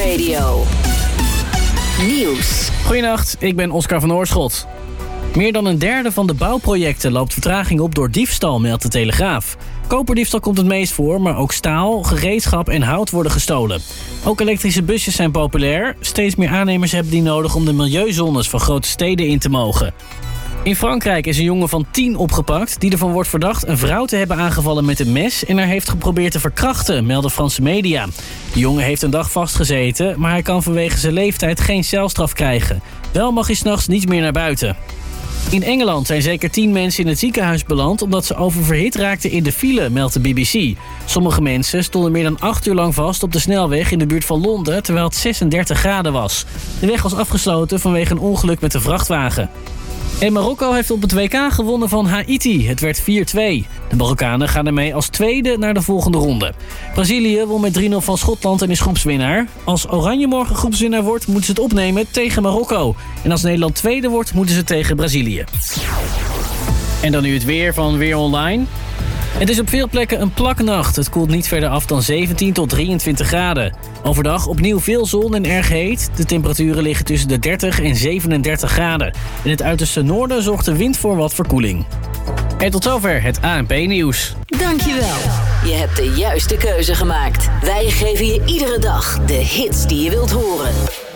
Radio. Nieuws. Goedenacht, ik ben Oscar van Oorschot. Meer dan een derde van de bouwprojecten loopt vertraging op door diefstal, meldt de Telegraaf. Koperdiefstal komt het meest voor, maar ook staal, gereedschap en hout worden gestolen. Ook elektrische busjes zijn populair. Steeds meer aannemers hebben die nodig om de milieuzones van grote steden in te mogen. In Frankrijk is een jongen van 10 opgepakt die ervan wordt verdacht een vrouw te hebben aangevallen met een mes en haar heeft geprobeerd te verkrachten, melden Franse media. De jongen heeft een dag vastgezeten, maar hij kan vanwege zijn leeftijd geen celstraf krijgen. Wel mag hij 's nachts niet meer naar buiten. In Engeland zijn zeker 10 mensen in het ziekenhuis beland omdat ze oververhit raakten in de file, meldt de BBC. Sommige mensen stonden meer dan 8 uur lang vast op de snelweg in de buurt van Londen, terwijl het 36 graden was. De weg was afgesloten vanwege een ongeluk met een vrachtwagen. En Marokko heeft op het WK gewonnen van Haiti. Het werd 4-2. De Marokkanen gaan ermee als tweede naar de volgende ronde. Brazilië won met 3-0 van Schotland en is groepswinnaar. Als Oranje morgen groepswinnaar wordt, moeten ze het opnemen tegen Marokko. En als Nederland tweede wordt, moeten ze tegen Brazilië. En dan nu het weer van Weer Online. Het is op veel plekken een plaknacht. Het koelt niet verder af dan 17 tot 23 graden. Overdag opnieuw veel zon en erg heet. De temperaturen liggen tussen de 30 en 37 graden. In het uiterste noorden zorgt de wind voor wat verkoeling. En tot zover het ANP-nieuws. Dankjewel. Je hebt de juiste keuze gemaakt. Wij geven je iedere dag de hits die je wilt horen.